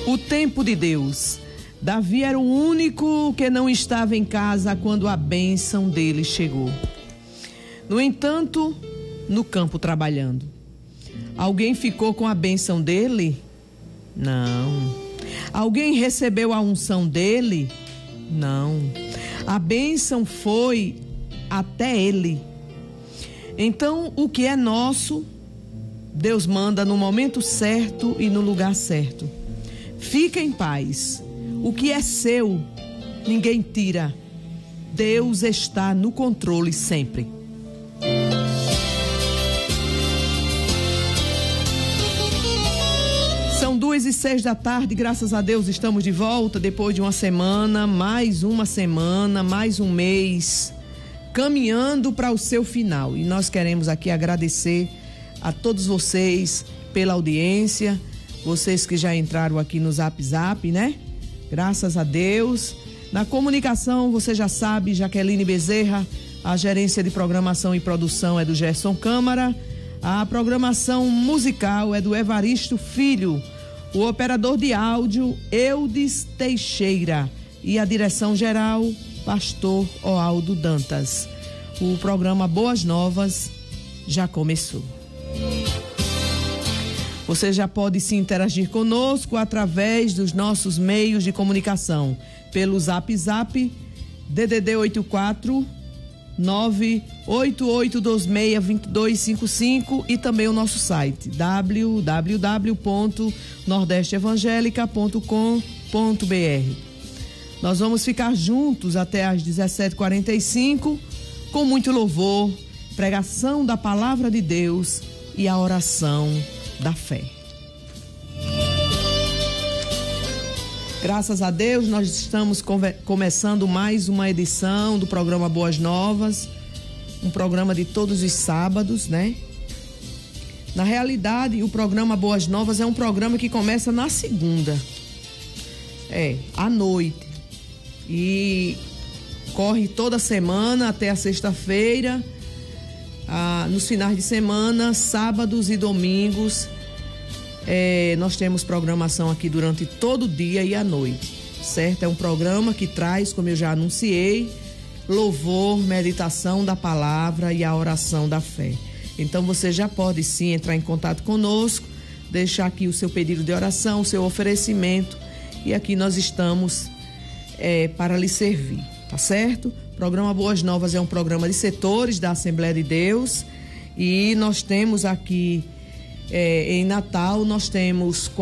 O tempo de Deus. Davi era o único que não estava em casa quando a bênção dele chegou. No entanto, no campo trabalhando. Alguém ficou com a bênção dele? Não. Alguém recebeu a unção dele? Não. A bênção foi até ele. Então, o que é nosso, Deus manda no momento certo e no lugar certo. Fica em paz. O que é seu, ninguém tira. Deus está no controle sempre. São 2:06 da tarde, graças a Deus estamos de volta depois de uma semana, mais um mês, caminhando para o seu final. E nós queremos aqui agradecer a todos vocês pela audiência, vocês que já entraram aqui no Zap Zap, né? Graças a Deus. Na comunicação, você já sabe, Jaqueline Bezerra, a gerência de programação e produção é do Gerson Câmara, a programação musical é do Evaristo Filho, o operador de áudio, Eudes Teixeira, e a direção geral, Pastor Oaldo Dantas. O programa Boas Novas já começou. Você já pode se interagir conosco através dos nossos meios de comunicação, pelo Zap Zap, DDD 84 988262255 e também o nosso site www.nordesteevangelica.com.br. Nós vamos ficar juntos até às 17h45 com muito louvor, pregação da palavra de Deus e a oração da fé. Graças a Deus, nós estamos começando mais uma edição do programa Boas Novas, um programa de todos os sábados, né? Na realidade, o programa Boas Novas é um programa que começa na segunda, à noite, e corre toda semana até a sexta-feira. Nos finais de semana, sábados e domingos, nós temos programação aqui durante todo o dia e a noite, certo? É um programa que traz, como eu já anunciei, louvor, meditação da palavra e a oração da fé. Então você já pode sim entrar em contato conosco, deixar aqui o seu pedido de oração, o seu oferecimento, e aqui nós estamos para lhe servir, tá certo? O programa Boas Novas é um programa de setores da Assembleia de Deus, e nós temos aqui em Natal, nós temos